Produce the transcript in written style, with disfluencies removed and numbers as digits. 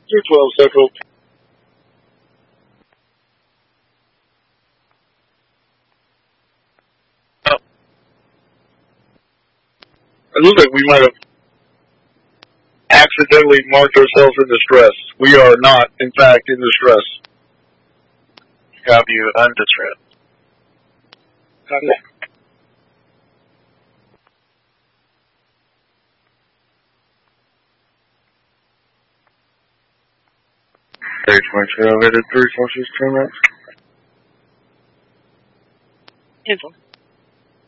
212 Central. It looks like we might have accidentally marked ourselves in distress. We are not, in fact, in distress. Have you undistressed? Okay. Stage 22, elevated 346 2 minutes. Info.